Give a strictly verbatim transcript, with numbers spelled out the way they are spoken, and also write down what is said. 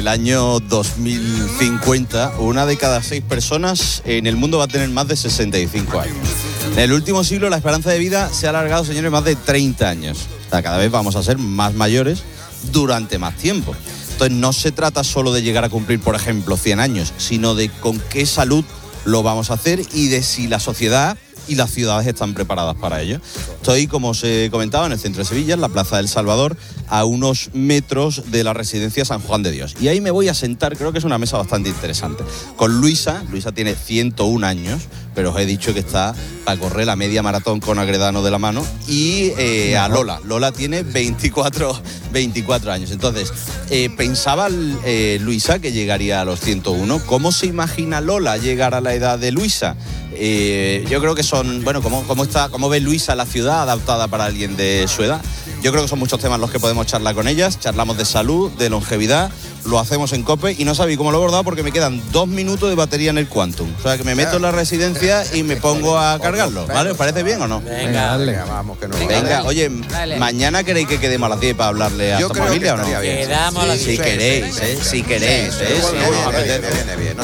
El año dos mil cincuenta, una de cada seis personas en el mundo va a tener más de sesenta y cinco años. En el último siglo la esperanza de vida se ha alargado, señores, más de treinta años. O sea, cada vez vamos a ser más mayores durante más tiempo. Entonces no se trata solo de llegar a cumplir, por ejemplo, cien años, sino de con qué salud lo vamos a hacer y de si la sociedad y las ciudades están preparadas para ello. Estoy, como os he comentado, en el centro de Sevilla, en la Plaza del Salvador, a unos metros de la residencia San Juan de Dios. Y ahí me voy a sentar, creo que es una mesa bastante interesante, con Luisa. Luisa tiene ciento un años, pero os he dicho que está para correr la media maratón con Agredano de la mano. Y eh, a Lola. Lola tiene veinticuatro años. Entonces, eh, pensaba eh, Luisa que llegaría a los ciento uno. ¿Cómo se imagina Lola llegar a la edad de Luisa? Eh, yo creo que son, bueno, ¿cómo, cómo, está, ¿cómo ve Luisa la ciudad adaptada para alguien de su edad? Yo creo que son muchos temas los que podemos charlar con ellas. Charlamos de salud, de longevidad, lo hacemos en COPE y no sabéis cómo lo he abordado porque me quedan dos minutos de batería en el Quantum. O sea, que me meto en la residencia y me pongo a cargarlo, ¿vale? ¿Os parece bien o no? Venga, dale. Vamos, que no Venga, dale. oye, Dale. ¿mañana queréis que quedemos a las diez para hablarle a Yo esta creo familia que o no? estaría bien. Quedamos a las Si queréis, ¿eh? Si queréis, ¿eh? Si nos apetece. Viene bien.